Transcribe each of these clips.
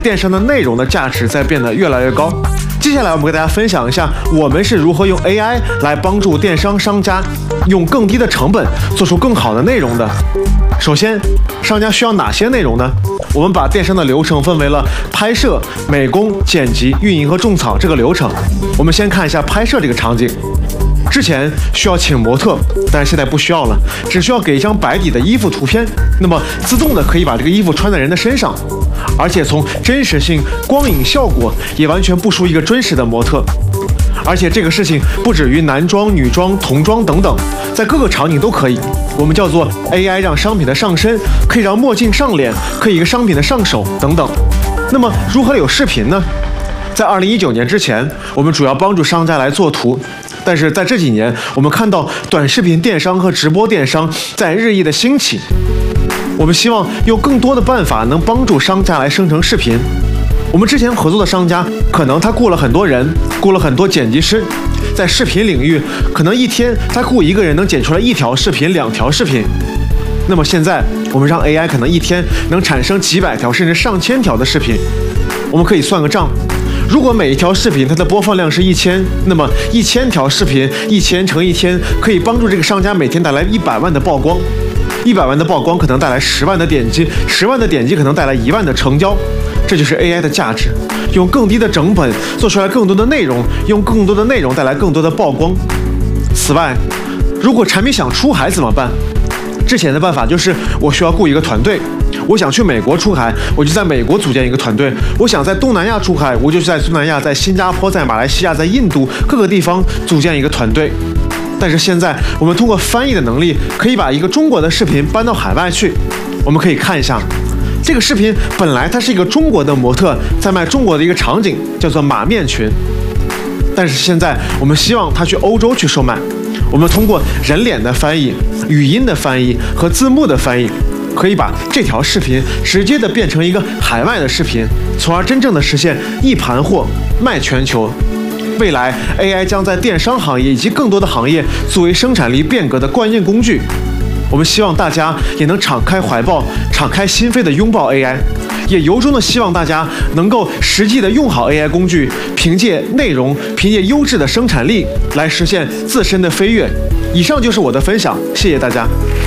电商的内容的价值在变得越来越高。接下来我们给大家分享一下，我们是如何用 AI 来帮助电商商家用更低的成本做出更好的内容的。首先，商家需要哪些内容呢？我们把电商的流程分为了拍摄、美工、剪辑、运营和种草这个流程。我们先看一下拍摄这个场景。之前需要请模特，但是现在不需要了，只需要给一张白底的衣服图片，那么自动的可以把这个衣服穿在人的身上，而且从真实性、光影效果也完全不输一个真实的模特。而且这个事情不止于男装、女装、童装等等，在各个场景都可以。我们叫做 AI 让商品的上身，可以让墨镜上脸，可以一个商品的上手等等。那么如何有视频呢？在2019年之前，我们主要帮助商家来做图，但是在这几年，我们看到短视频电商和直播电商在日益的兴起。我们希望用更多的办法能帮助商家来生成视频。我们之前合作的商家，可能他雇了很多人，雇了很多剪辑师，在视频领域，可能一天他雇一个人能剪出来1条视频、2条视频。那么现在，我们让 AI 可能一天能产生几百条甚至上千条的视频。我们可以算个账，如果每一条视频它的播放量是1000，那么1000条视频1000乘1天，可以帮助这个商家每天带来100万的曝光。100万的曝光可能带来10万的点击，10万的点击可能带来1万的成交。这就是 AI 的价值，用更低的成本做出来更多的内容，用更多的内容带来更多的曝光。此外，如果产品想出海怎么办？之前的办法就是我需要雇一个团队，我想去美国出海，我就在美国组建一个团队；我想在东南亚出海，我就在东南亚、在新加坡、在马来西亚、在印度各个地方组建一个团队。但是现在，我们通过翻译的能力，可以把一个中国的视频搬到海外去。我们可以看一下，这个视频本来它是一个中国的模特在卖中国的一个场景，叫做马面裙。但是现在我们希望它去欧洲去售卖，我们通过人脸的翻译、语音的翻译和字幕的翻译，可以把这条视频直接的变成一个海外的视频，从而真正的实现一盘货卖全球。未来 AI 将在电商行业以及更多的行业作为生产力变革的关键工具。我们希望大家也能敞开怀抱、敞开心扉的拥抱 AI， 也由衷的希望大家能够实际的用好 AI 工具，凭借内容、凭借优质的生产力来实现自身的飞跃。以上就是我的分享，谢谢大家。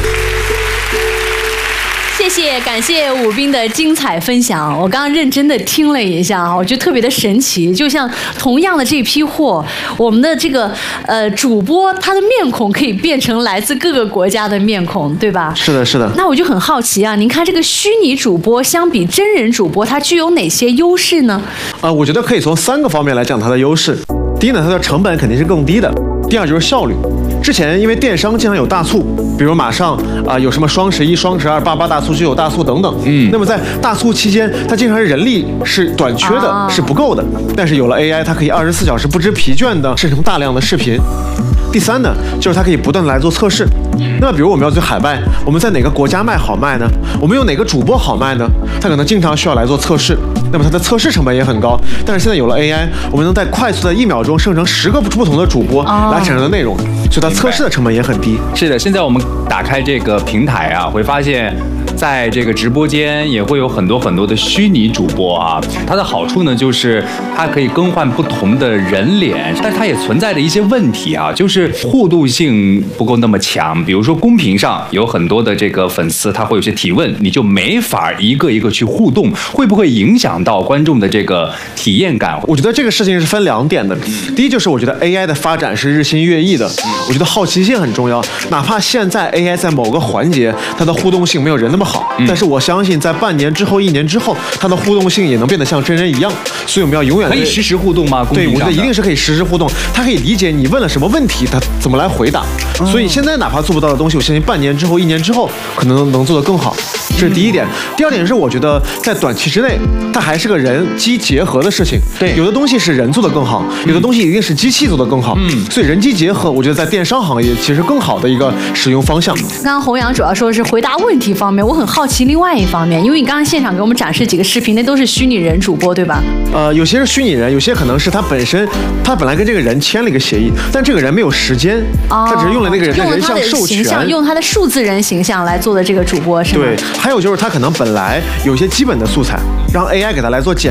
感谢武斌的精彩分享。我刚刚认真的听了一下，我觉得特别的神奇。就像同样的这批货，我们的这个主播他的面孔可以变成来自各个国家的面孔，对吧？ 是的，是的。 那我就很好奇啊，您看这个虚拟主播相比真人主播，它具有哪些优势呢？ 我觉得可以从3个方面来讲它的优势。第一呢，它的成本肯定是更低的。第二就是效率。之前因为电商经常有大促，比如马上有什么双11、双12、88大促、99大促等等。那么在大促期间，它经常人力是短缺的，是不够的。但是有了 AI， 它可以24小时不知疲倦的生成大量的视频。第3呢，就是它可以不断的来做测试。那么比如我们要去海外，我们在哪个国家卖好卖呢？我们用哪个主播好卖呢？它可能经常需要来做测试，那么它的测试成本也很高。但是现在有了 AI， 我们能在快速的1秒钟生成10个不同的主播来产生的内容，所以它测试的成本也很低。 是的，现在我们打开这个平台啊，会发现在这个直播间也会有很多的虚拟主播啊。它的好处呢，就是它可以更换不同的人脸，但它也存在着一些问题啊，就是互动性不够那么强。比如说公屏上有很多的这个粉丝，他会有些提问，你就没法一个一个去互动，会不会影响到观众的这个体验感？ 我觉得这个事情是分2点的。第一就是我觉得 AI 的发展是日新月异的，我觉得好奇心很重要。哪怕现在 AI 在某个环节它的互动性没有人那么好，但是我相信在半年之后、1年之后，它的互动性也能变得像真人一样。所以我们要永远可以实时互动吗？ 对，我觉得一定是可以实时互动。它可以理解你问了什么问题，它怎么来回答。所以现在哪怕做不到的东西，我相信半年之后、1年之后，可能能做得更好。这是第一点。第二点是，我觉得在短期之内，它还是个人机结合的事情。 对， 有的东西是人做得更好，有的东西一定是机器做得更好。所以人机结合，我觉得在电商行业其实更好的一个使用方向。 刚刚弘扬主要说是回答问题方面，我很好奇另外一方面，因为你刚刚现场给我们展示几个视频，那都是虚拟人主播，对吧？ 有些是虚拟人，有些可能是他本来跟这个人签了一个协议，但这个人没有时间，他只是用了那个人的人像授权， 用他的数字人形象来做的这个主播，是吗？ 对，还有就是他可能本来有一些基本的素材，让 AI 给他来做剪